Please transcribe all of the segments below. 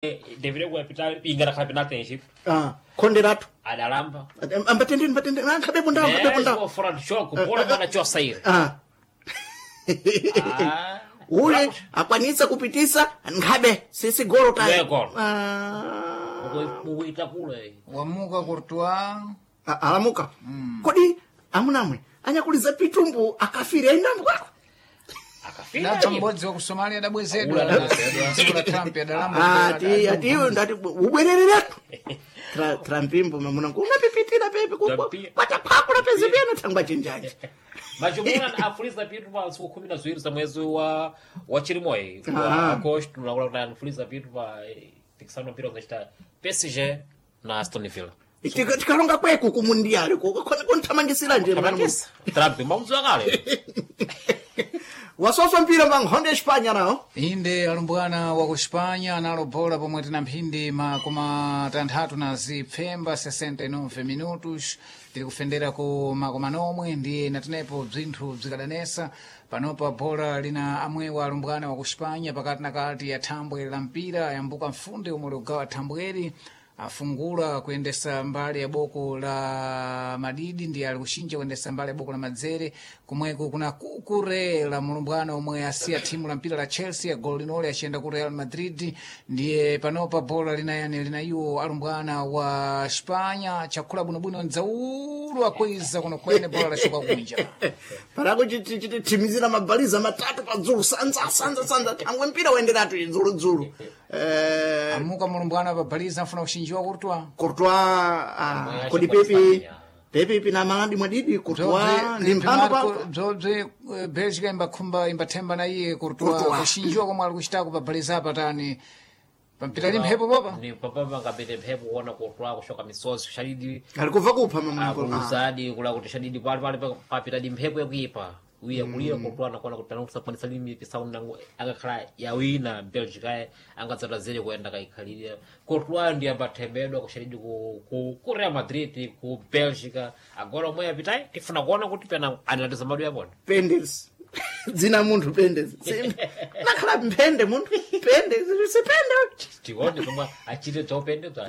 deveria kuapita ingana khala penalty nship khonderatu adalamba ambatendeni akhabepo ndawo front shock bola mana chosaire ule akwanisa kupitisa ngabe sisi golo tayo kuita kule wamuka Courtois alamuka kodi amunamwe anyakuliza pitumbu akafira indambo kwako akafira mbodzi wa Somalia dabwezedwa la Trump adalamba ati ndati ubwerereretu Trumpimbo mamuna unapipitira pepe kupata pakula pezi pena tangwa chinjaji machumuna afuliza pitu pa siku 12 za mwezi wa chirimoi wa agosto tunaona kuti afuliza pitu pa tikisano mpira unachita PSG na Aston Villa tikalonga kweku kumundiali konthamangisira nje Trump mauzo kale wasoso mpira mbanghonde Espanya nao inde alumbwana wa Espanya nalo bola pomwe tina mphindi makoma tanthatu na zipfemba 69 minutos tiri kufendera ku makoma nomwe ndiye natinepo bzinthu bzikadanesa panopa bola lina amwewa alumbwana wa Espanya pakati na kati ya thambwe la mpira yambuka mfunde umwe ugawa thambweri afungula kuendesa mbali ya boko la Madidi ndiye alikushinja kuendesa mbali ya boko la Madzere kumweko kuna kukure la mulumbwana umwe asia timu la mpira la Chelsea ya gol linole ashienda ku Real Madrid ndiye panopa bola lina yuo alumbwana wa Espanya chakula bunobuno nzaulu akwiza kuno kwene bola la shuka kunja parako timizira mabaliza matatu padzulu sanza tangwe mpira waenderatu dzulu amuka mulumbwana babaliza afuna kushinjiwa Courtois kodi pepe na malandi mwadidi Courtois ndi mphando pa zobze Belgium imbathemba na iye Courtois kushinjiwa komwe ali kuchitako babaliza patani pampita limpepo popa ni papa ngabete mphepo kuona Courtois kushoka misozi shadidi alikuva kupha mama uzadi kula kuti shadidi pale papita limpepo yakuipa uya kulira Courtois nakuona kuti panokusa ponisa limi pisaunda angakhala yawina Belgium angadzata zere kuenda kaikhalira Courtois ndi ambathembedwa kushadidi ku Real Madrid ku Belgium agora moya pitai tifuna kuona kuti pena anatiza madu yapona Penders dzina munthu Penders nakhala mphende munthu Penders sipende tione kama achite topende tu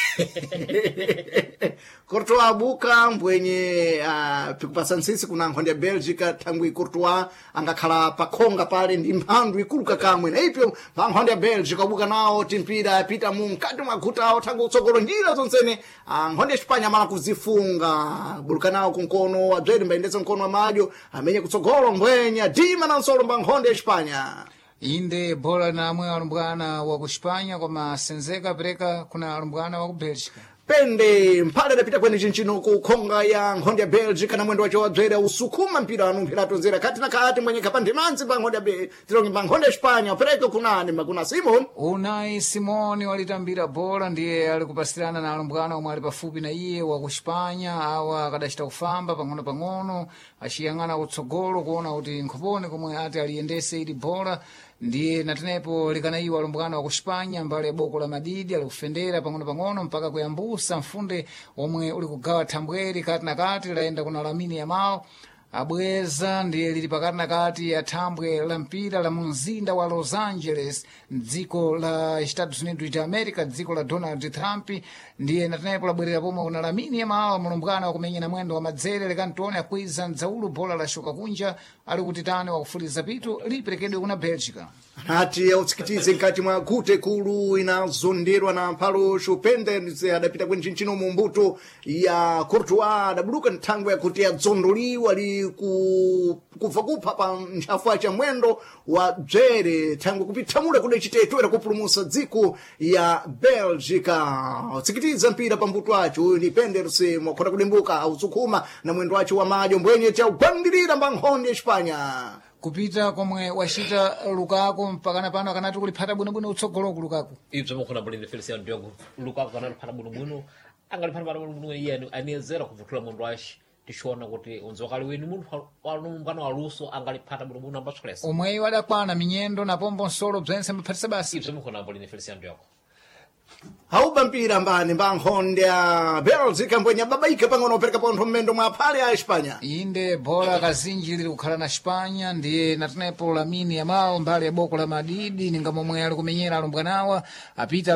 Courtois abuka mbwenye pikupasa nsisi kuna nkhonde ya Belgica thangwi Courtois angakhala pakhonga pale ndi mphandu ikuluka kamwe na ipyo pa nkhonde ya Belgica abuka nawo timpira pita mukati mwaguta awo thangwi utsogolo njira zonsene nkhonde ya Espanya mala kuzifunga buluka nawo kunkono adzweri mbayendetsa mkono wa madyo amenye kutsogolo mbwenya dima na nsolo mba nkhonde ya Espanya inde bola na amwe alumbwana wa Espanya koma senzeka pereka kuna alumbwana wa Belgica pende mpale adapita kweni chinchino kukhonga ya nkhonde ya Belgica na mwendo wacho wadzwera usukuma mpira anu tonzera kati na kati mwenye kapandimanzi pa nkhonde ya nkhonde ya Espanya pereka kunani makuna Simon Unai Simoni walitambira bola ndiye alikupasirana na alumbwana omwe ali pafupi na iye wa Espanya awa akadachita kufamba pang'ono achiyang'ana kutsogolo kuona kuti nkhoponi komwe ati aliyendese ili bola ndiye natinepo likana iwo alumbwana wa Espanya mbali ya boko la Madidi alikufendera pang'ono mpaka kuyambusa mfunde omwe uli kugawa thambweri kati na kati laenda kuna Lamine Yamal abweza ndiye lili pakati na kati ya thambwe la mpira la mzinda wa Los Angeles dziko la Estados Unidos de America dziko la Donald Trump ndiye natinepo labwerera pomwe kuna Lamine Yamal mulumbwana wakumenya na mwendo wa Madzere lekantione akwiza nzaulu bola la shuka kunja ali kutitani wakufuliza pitu liperekedwe kuna Belgica ati yautsikitize nkati mwa gute kulu inazonderwa na mpalo Penders adapita kweni chinchino mumbuto ya Courtois adabuluka nthangwe yakuti yadzondoliwa li kufa kupha pa ntchafu cha mwendo wa dzere thangwe kupithamula kude chiteto kupulumusa dziko ya Belgica utsikitiza mpira pa mbuto wacho uyu ni Penders mwakhota kudembuka autsukuma na mwendo wacho wa madyo mbwenye chaugwandirira mba nkhonde ya Espanya kupita komwe wachita Lukaku mpakana pano akanati kuliphata bwinobwino utsogolo ku Lukaku ibzo mukuna bulinde Feliciano Diogo Lukaku kana liphata bwinobwino angalipata bwinobwino iye aniyezera kuvutula mundu washi tishona kuti unzokali weni munthu walumbwana waluso angalipata bwinobwino ambasukres omwe wadakwana minyendo na pombo nsolo bzense maphatisa basi ibzo mukuna bulinde Feliciano Diogo hauba mpira mbani mba nkhonde ya Belgica mbwenya babaika pang'ono opereka pontho mmendo mwa phale ya Espanya inde bola kazinji lili kukhala na Espanya ndiye natinepo Lamine Yamal mbali ya boko la Madidi ninga momwe ali kumenyera alumbwanawa apita